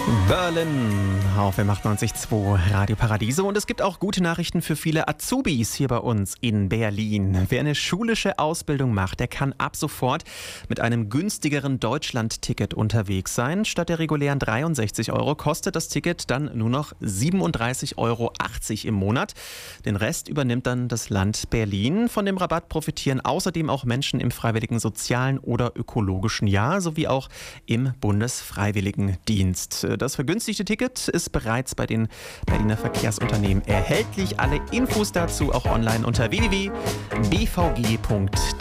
Berlin auf M98.2 Radio Paradiso. Und es gibt auch gute Nachrichten für viele Azubis hier bei uns in Berlin. Wer eine schulische Ausbildung macht, der kann ab sofort mit einem günstigeren Deutschland-Ticket unterwegs sein. Statt der regulären 63 Euro kostet das Ticket dann nur noch 37,80 Euro im Monat. Den Rest übernimmt dann das Land Berlin. Von dem Rabatt profitieren außerdem auch Menschen im freiwilligen sozialen oder ökologischen Jahr sowie auch im Bundesfreiwilligendienst. Das vergünstigte Ticket ist bereits bei den Berliner Verkehrsunternehmen erhältlich. Alle Infos dazu auch online unter www.bvg.de.